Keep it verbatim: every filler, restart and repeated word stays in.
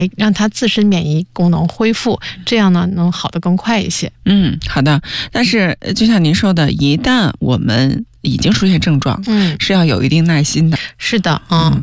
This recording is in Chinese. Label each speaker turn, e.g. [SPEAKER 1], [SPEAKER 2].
[SPEAKER 1] 让他自身免疫功能恢复，这样呢能好得更快一些。
[SPEAKER 2] 嗯，好的。但是就像您说的，一旦我们已经出现症状，
[SPEAKER 1] 嗯，
[SPEAKER 2] 是要有一定耐心的。
[SPEAKER 1] 是的，嗯。